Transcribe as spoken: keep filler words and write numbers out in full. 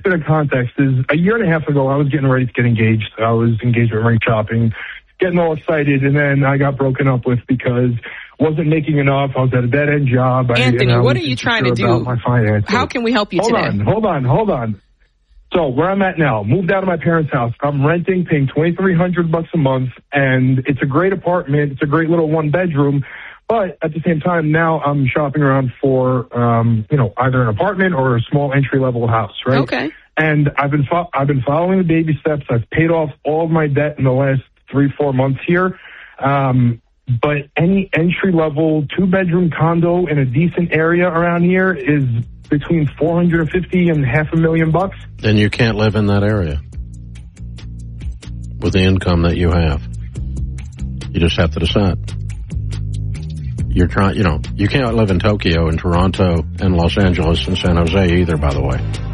bit of context is a year and a half ago, I was getting ready to get engaged. I was engagement ring shopping, getting all excited, and then I got broken up with because wasn't making enough. I was at a dead-end job. Anthony, I, what are you trying to do? My finances. How can we help you hold today? On, hold on, hold on. So where I'm at now, moved out of my parents' house. I'm renting, paying twenty-three hundred bucks a month, and it's a great apartment. It's a great little one-bedroom. But at the same time, now I'm shopping around for, um, you know, either an apartment or a small entry-level house, right? Okay. And I've been fo- I've been following the baby steps. I've paid off all of my debt in the last three, four months here. Um, but any entry-level two-bedroom condo in a decent area around here is between four hundred fifty and half a million bucks. Then you can't live in that area with the income that you have. You just have to decide. You're trying, you know, you can't live in Tokyo and Toronto and Los Angeles and San Jose either, by the way.